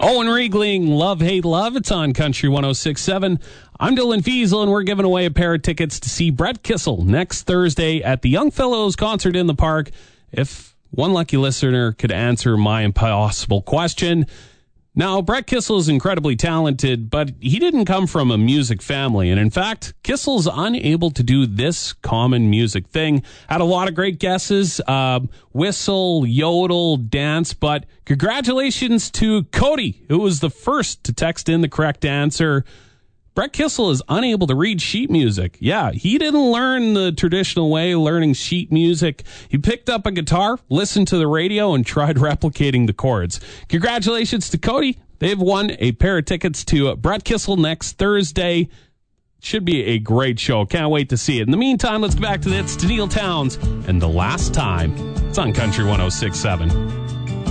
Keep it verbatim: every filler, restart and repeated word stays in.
Owen Riegling, Love, Hate, Love. It's on Country one oh six point seven. I'm Dylan Fiesel, and we're giving away a pair of tickets to see Brett Kissel next Thursday at the Young Fellows Concert in the Park. If one lucky listener could answer my impossible question. Now, Brett Kissel is incredibly talented, but he didn't come from a music family. And in fact, Kissel's unable to do this common music thing. Had a lot of great guesses, uh, whistle, yodel, dance, but congratulations to Cody, who was the first to text in the correct answer. Brett Kissel is unable to read sheet music. Yeah, he didn't learn the traditional way, learning sheet music. He picked up a guitar, listened to the radio, and tried replicating the chords. Congratulations to Cody. They've won a pair of tickets to Brett Kissel next Thursday. Should be a great show. Can't wait to see it. In the meantime, let's go back to the It's to Neil Towns and The Last Time. It's on Country one oh six point seven.